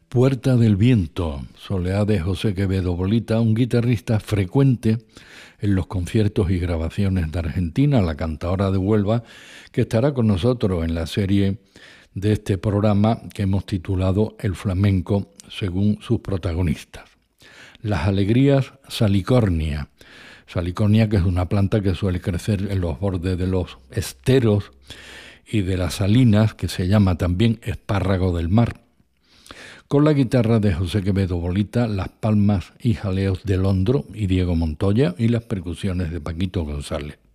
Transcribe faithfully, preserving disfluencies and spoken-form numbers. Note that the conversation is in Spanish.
Puerta del Viento, soleá de José Quevedo Bolita, un guitarrista frecuente en los conciertos y grabaciones de Argentina, la cantadora de Huelva, que estará con nosotros en la serie de este programa que hemos titulado El Flamenco según sus protagonistas. Las alegrías salicornia, salicornia que es una planta que suele crecer en los bordes de los esteros y de las salinas, que se llama también espárrago del mar. Con la guitarra de José Quevedo Bolita, las palmas y jaleos de Londro y Diego Montoya y las percusiones de Paquito González.